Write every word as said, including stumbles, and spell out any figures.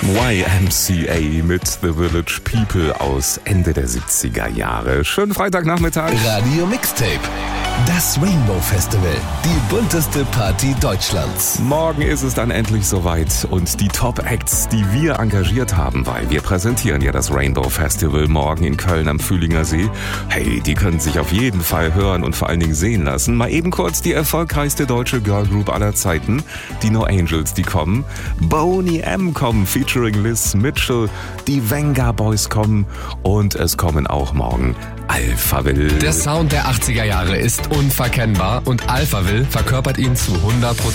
Y M C A mit The Village People aus Ende der siebziger Jahre. Schönen Freitagnachmittag. Radio Mixtape. Das Rainbow Festival. Die bunteste Party Deutschlands. Morgen ist es dann endlich soweit und die Top-Acts, die wir engagiert haben, weil wir präsentieren ja das Rainbow Festival morgen in Köln am Fühlinger See. Hey, die können sich auf jeden Fall hören und vor allen Dingen sehen lassen. Mal eben kurz die erfolgreichste deutsche Girlgroup aller Zeiten, die No Angels, die kommen. Boney M kommen, featuring Liz Mitchell. Die Venga Boys kommen und es kommen auch morgen Alphaville. Der Sound der achtziger Jahre ist unverkennbar und Alphaville verkörpert ihn zu hundert Prozent.